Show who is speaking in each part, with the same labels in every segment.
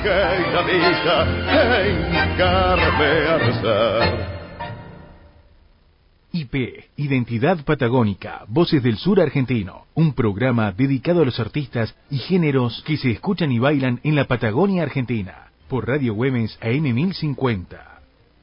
Speaker 1: que la vida encarme arcer.
Speaker 2: IP, Identidad Patagónica, Voces del Sur Argentino, un programa dedicado a los artistas y géneros que se escuchan y bailan en la Patagonia Argentina, por Radio Güemes AM 1050.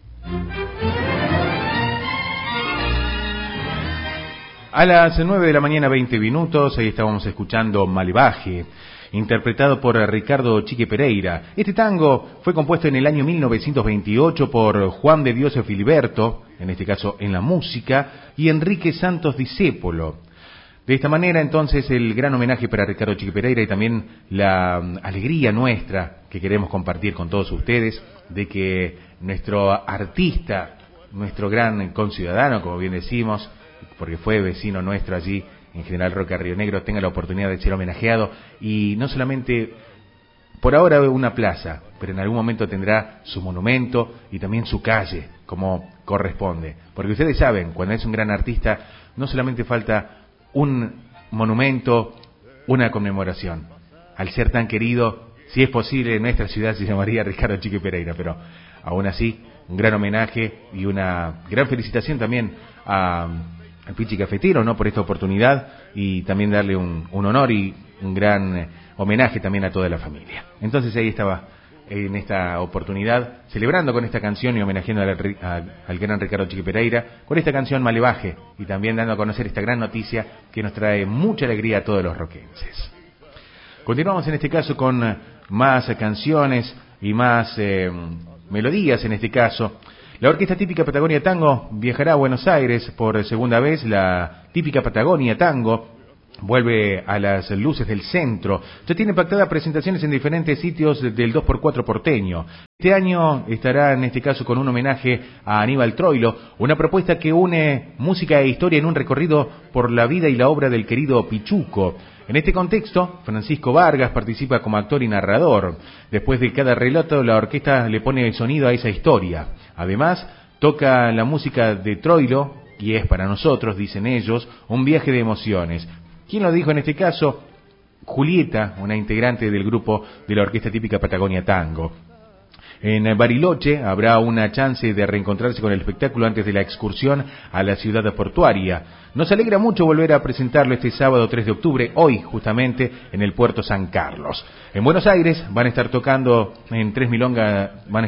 Speaker 2: A las 9 de la mañana 20 minutos, ahí estábamos escuchando Malevaje, interpretado por Ricardo Chique Pereira. Este tango fue compuesto en el año 1928 por Juan de Dios Filiberto, en este caso en la música, y Enrique Santos Discépolo. De esta manera, entonces, el gran homenaje para Ricardo Chique Pereira y también la alegría nuestra que queremos compartir con todos ustedes de que nuestro artista, nuestro gran conciudadano, como bien decimos, porque fue vecino nuestro allí en General Roca, Río Negro, tenga la oportunidad de ser homenajeado, y no solamente por ahora una plaza, pero en algún momento tendrá su monumento y también su calle, como corresponde. Porque ustedes saben, cuando es un gran artista, no solamente falta un monumento, una conmemoración. Al ser tan querido, si es posible, en nuestra ciudad se llamaría Ricardo Chique Pereira, pero aún así, un gran homenaje y una gran felicitación también al Pichi Cafetero, ¿no?, por esta oportunidad, y también darle un honor y un gran homenaje también a toda la familia. Entonces ahí estaba, en esta oportunidad, celebrando con esta canción y homenajeando al gran Ricardo Chique Pereira, con esta canción Malevaje, y también dando a conocer esta gran noticia que nos trae mucha alegría a todos los roquenses. Continuamos en este caso con más canciones y más melodías en este caso. La Orquesta Típica Patagonia Tango viajará a Buenos Aires por segunda vez. La Típica Patagonia Tango vuelve a las luces del centro. Ya tiene pactadas presentaciones en diferentes sitios del 2x4 porteño. Este año estará en este caso con un homenaje a Aníbal Troilo, una propuesta que une música e historia en un recorrido por la vida y la obra del querido Pichuco. En este contexto, Francisco Vargas participa como actor y narrador. Después de cada relato, la orquesta le pone sonido a esa historia. Además, toca la música de Troilo, y es para nosotros, dicen ellos, un viaje de emociones. ¿Quién lo dijo en este caso? Julieta, una integrante del grupo de la Orquesta Típica Patagonia Tango. En Bariloche habrá una chance de reencontrarse con el espectáculo antes de la excursión a la ciudad portuaria. Nos alegra mucho volver a presentarlo este sábado 3 de octubre, hoy justamente, en el puerto San Carlos. En Buenos Aires van a estar tocando tres milongas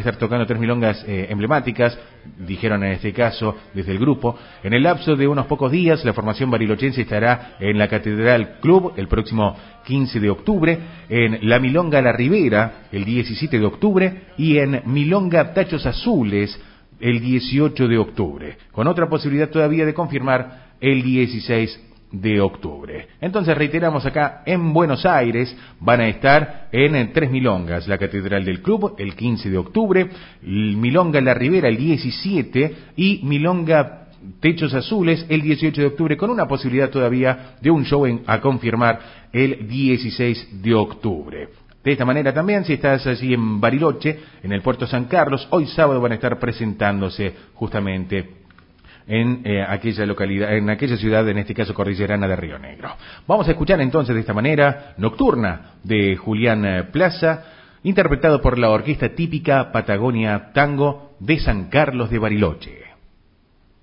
Speaker 2: emblemáticas, dijeron en este caso desde el grupo. En el lapso de unos pocos días, la formación barilochense estará en la Catedral Club el próximo 15 de octubre, en la Milonga La Ribera el 17 de octubre y en Milonga Tachos Azules el 18 de octubre, con otra posibilidad todavía de confirmar el 16 de octubre. Entonces reiteramos, acá en Buenos Aires van a estar en tres milongas: la Catedral del Club el 15 de octubre, Milonga La Ribera el 17 y Milonga Techos Azules el 18 de octubre, con una posibilidad todavía de un show a confirmar el 16 de octubre. De esta manera también, si estás allí en Bariloche, en el puerto San Carlos, hoy sábado van a estar presentándose justamente en aquella localidad, en aquella ciudad, en este caso cordillerana de Río Negro. Vamos a escuchar entonces de esta manera Nocturna de Julián Plaza, interpretado por la Orquesta Típica Patagonia Tango de San Carlos de Bariloche.